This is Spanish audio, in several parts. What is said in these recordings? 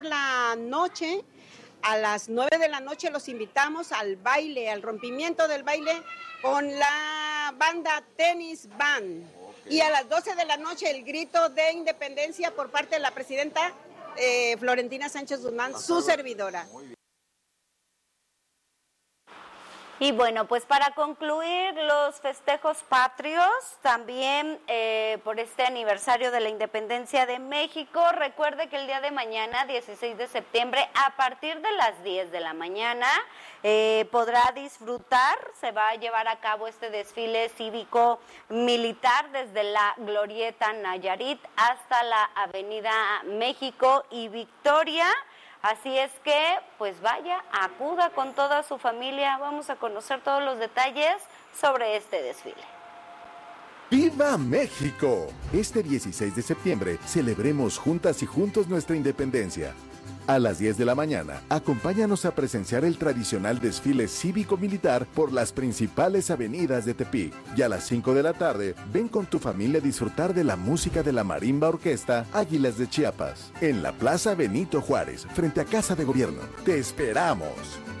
la noche, a las 9 de la noche los invitamos al baile, al rompimiento del baile con la banda Tennis Band. Okay. Y a las 12 de la noche el grito de independencia por parte de la presidenta Florentina Sánchez Guzmán, su servidora. Muy bien. Y bueno, pues para concluir los festejos patrios, también por este aniversario de la independencia de México, recuerde que el día de mañana, 16 de septiembre, a partir de las 10 de la mañana, podrá disfrutar, se va a llevar a cabo este desfile cívico-militar desde la Glorieta Nayarit hasta la Avenida México y Victoria. Así es que, pues vaya, acuda con toda su familia. Vamos a conocer todos los detalles sobre este desfile. ¡Viva México! Este 16 de septiembre celebremos juntas y juntos nuestra independencia. A las 10 de la mañana, acompáñanos a presenciar el tradicional desfile cívico-militar por las principales avenidas de Tepic. Y a las 5 de la tarde, ven con tu familia a disfrutar de la música de la Marimba Orquesta Águilas de Chiapas, en la Plaza Benito Juárez, frente a Casa de Gobierno. ¡Te esperamos!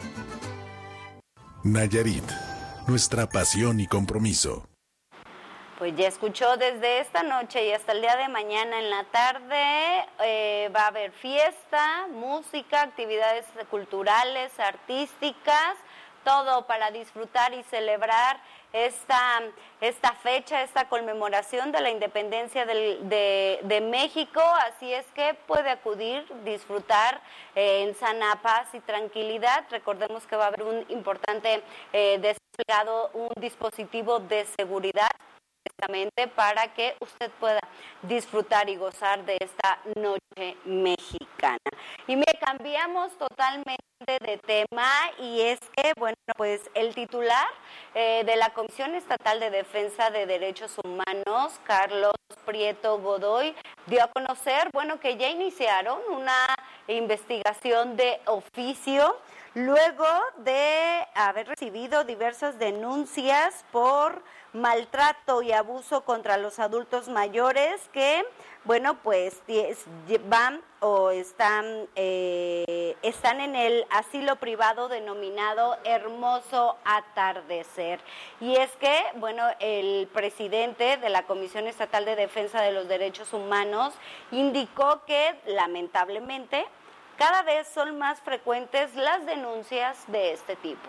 Nayarit, nuestra pasión y compromiso. Pues ya escuchó, desde esta noche y hasta el día de mañana en la tarde va a haber fiesta, música, actividades culturales, artísticas, todo para disfrutar y celebrar esta fecha, esta conmemoración de la independencia de México. Así es que puede acudir, disfrutar en sana paz y tranquilidad. Recordemos que va a haber un importante desplegado, un dispositivo de seguridad para que usted pueda disfrutar y gozar de esta noche mexicana. Y me cambiamos totalmente de tema, y es que, bueno, pues el titular de la Comisión Estatal de Defensa de Derechos Humanos, Carlos Prieto Godoy, dio a conocer, bueno, que ya iniciaron una investigación de oficio luego de haber recibido diversas denuncias por maltrato y abuso contra los adultos mayores que, bueno, pues van o están en el asilo privado denominado Hermoso Atardecer. Y es que, bueno, el presidente de la Comisión Estatal de Defensa de los Derechos Humanos indicó que, lamentablemente, cada vez son más frecuentes las denuncias de este tipo.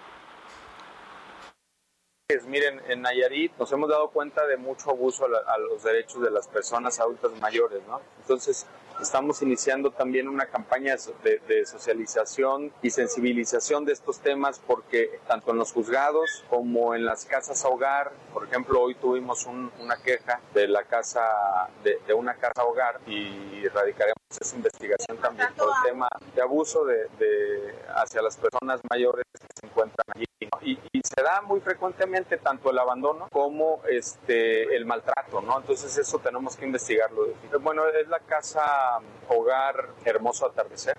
Miren, en Nayarit nos hemos dado cuenta de mucho abuso a los derechos de las personas adultas mayores, ¿no? Entonces, estamos iniciando también una campaña de socialización y sensibilización de estos temas, porque tanto en los juzgados como en las casas hogar, por ejemplo, hoy tuvimos una queja de la casa, de una casa hogar, y radicaremos esa investigación también por el tema de abuso hacia las personas mayores que se encuentran allí, ¿no? Y se da muy frecuentemente tanto el abandono como el maltrato, ¿no? Entonces eso tenemos que investigarlo. Bueno, es la casa hogar Hermoso Atardecer.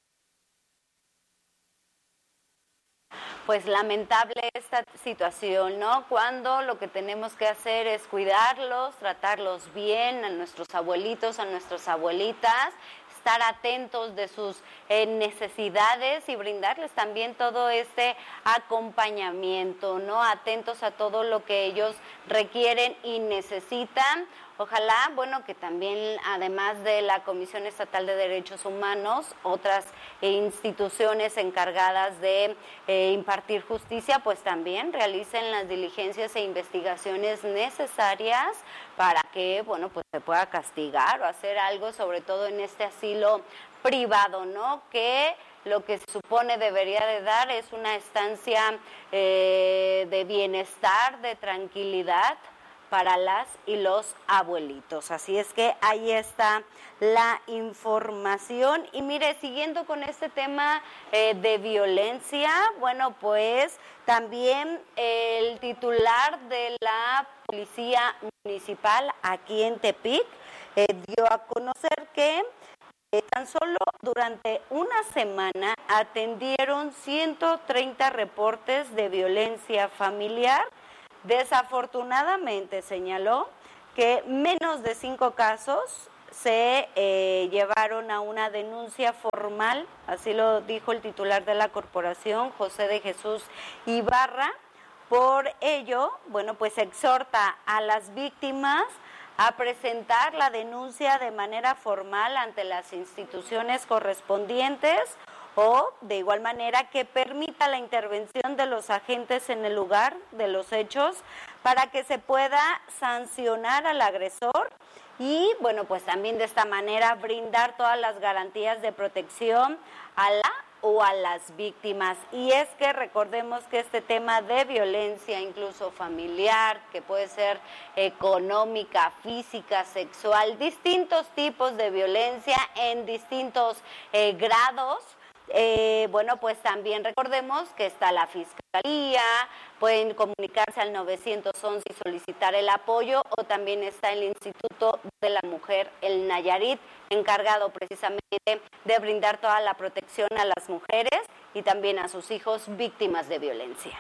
Pues lamentable esta situación, ¿no? Cuando lo que tenemos que hacer es cuidarlos, tratarlos bien, a nuestros abuelitos, a nuestras abuelitas, estar atentos de sus necesidades y brindarles también todo este acompañamiento, ¿no? Atentos a todo lo que ellos requieren y necesitan. Ojalá, bueno, que también, además de la Comisión Estatal de Derechos Humanos, otras instituciones encargadas de impartir justicia, pues también realicen las diligencias e investigaciones necesarias para que, bueno, pues se pueda castigar o hacer algo, sobre todo en este asilo privado, ¿no? Que lo que se supone debería de dar es una estancia de bienestar, de tranquilidad para las y los abuelitos. Así es que ahí está la información. Y mire, siguiendo con este tema de violencia, bueno, pues también el titular de la Policía Municipal aquí en Tepic dio a conocer que tan solo durante una semana atendieron 130 reportes de violencia familiar. Desafortunadamente señaló que menos de 5 casos se llevaron a una denuncia formal, así lo dijo el titular de la corporación, José de Jesús Ibarra. Por ello, bueno, pues exhorta a las víctimas a presentar la denuncia de manera formal ante las instituciones correspondientes o de igual manera que permita la intervención de los agentes en el lugar de los hechos para que se pueda sancionar al agresor y, bueno, pues también de esta manera brindar todas las garantías de protección a la o a las víctimas. Y es que recordemos que este tema de violencia, incluso familiar, que puede ser económica, física, sexual, distintos tipos de violencia en distintos grados, bueno, pues también recordemos que está la Fiscalía, pueden comunicarse al 911 y solicitar el apoyo, o también está el Instituto de la Mujer, el Nayarit, encargado precisamente de brindar toda la protección a las mujeres y también a sus hijos víctimas de violencia.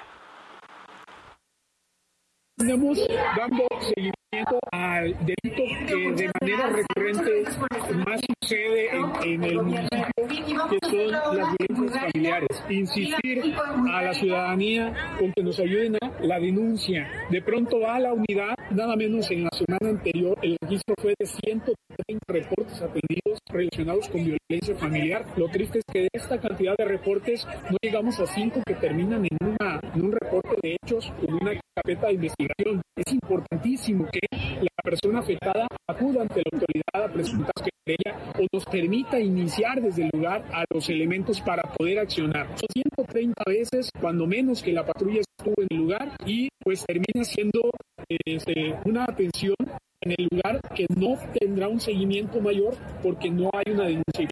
Estamos dando seguimiento al delito que de manera recurrente más sucede en el municipio, que son las violencias familiares. Insistir a la ciudadanía con que nos ayuden a la denuncia. De pronto va a la unidad, nada menos en la semana anterior, el registro fue de 130 reportes atendidos relacionados con violencia familiar. Lo triste es que de esta cantidad de reportes no llegamos a 5 que terminan en un reporte de hechos con una carpeta de investigación. Es importantísimo que la persona afectada acuda ante la autoridad a presentar querella o nos permita iniciar desde el lugar a los elementos para poder accionar. Son 130 veces, cuando menos, que la patrulla estuvo en el lugar y pues termina siendo una atención en el lugar que no tendrá un seguimiento mayor porque no hay una denuncia.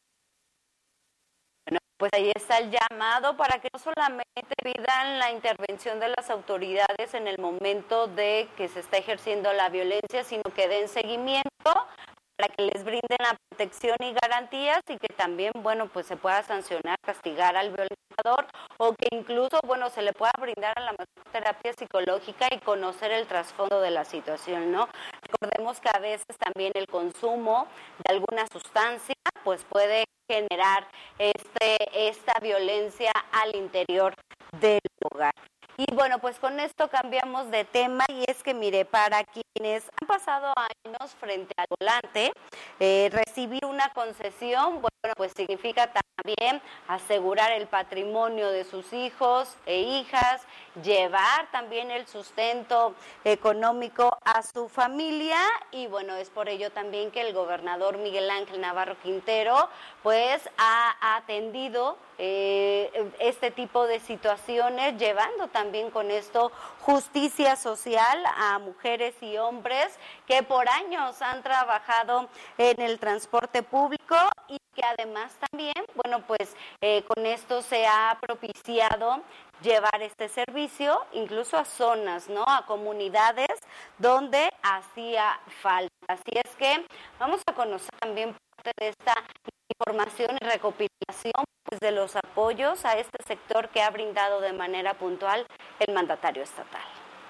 Bueno, pues ahí está el llamado para que no solamente pidan la intervención de las autoridades en el momento de que se está ejerciendo la violencia, sino que den seguimiento para que les brinden la protección y garantías y que también, bueno, pues se pueda sancionar, castigar al violentador o que incluso, bueno, se le pueda brindar a la mejor terapia psicológica y conocer el trasfondo de la situación, ¿no? Recordemos que a veces también el consumo de alguna sustancia, pues puede generar esta violencia al interior del hogar. Y bueno, pues con esto cambiamos de tema y es que, mire, para quienes han pasado años frente al volante, recibir una concesión, bueno, pues significa también asegurar el patrimonio de sus hijos e hijas, llevar también el sustento económico a su familia y bueno, es por ello también que el gobernador Miguel Ángel Navarro Quintero pues ha atendido este tipo de situaciones, llevando también con esto justicia social a mujeres y hombres que por años han trabajado en el transporte público y que además también, bueno, pues con esto se ha propiciado llevar este servicio incluso a zonas, ¿no? A comunidades donde hacía falta. Así es que vamos a conocer también parte de esta información y recopilación pues, de los apoyos a este sector que ha brindado de manera puntual el mandatario estatal.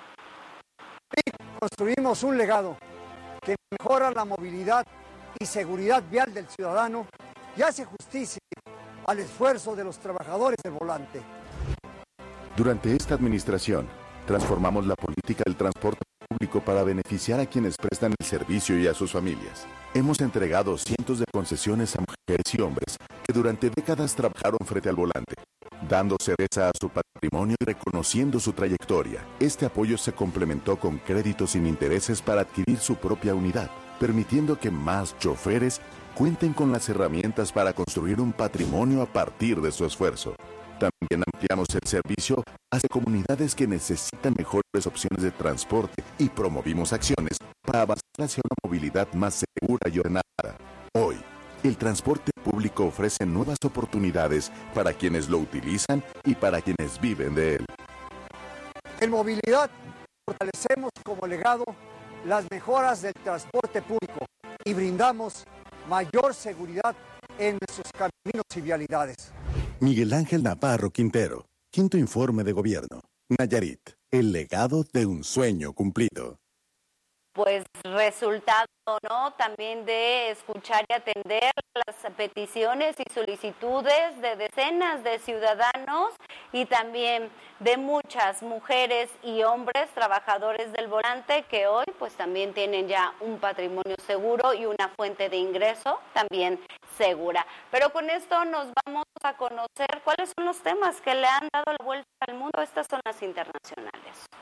Construimos un legado que mejora la movilidad y seguridad vial del ciudadano y hace justicia al esfuerzo de los trabajadores del volante. Durante esta administración, transformamos la política del transporte público para beneficiar a quienes prestan el servicio y a sus familias. Hemos entregado cientos de concesiones a mujeres y hombres que durante décadas trabajaron frente al volante, dando certeza a su patrimonio y reconociendo su trayectoria. Este apoyo se complementó con créditos sin intereses para adquirir su propia unidad, permitiendo que más choferes cuenten con las herramientas para construir un patrimonio a partir de su esfuerzo. También ampliamos el servicio hacia comunidades que necesitan mejores opciones de transporte y promovimos acciones para avanzar hacia una movilidad más segura y ordenada. Hoy, el transporte público ofrece nuevas oportunidades para quienes lo utilizan y para quienes viven de él. En movilidad, fortalecemos como legado las mejoras del transporte público y brindamos mayor seguridad en nuestros caminos y vialidades. Miguel Ángel Navarro Quintero, quinto informe de gobierno. Nayarit, el legado de un sueño cumplido. pues resultado, ¿no? También de escuchar y atender las peticiones y solicitudes de decenas de ciudadanos y también de muchas mujeres y hombres trabajadores del volante que hoy pues también tienen ya un patrimonio seguro y una fuente de ingreso también segura. Pero con esto nos vamos a conocer cuáles son los temas que le han dado la vuelta al mundo. Estas son las internacionales.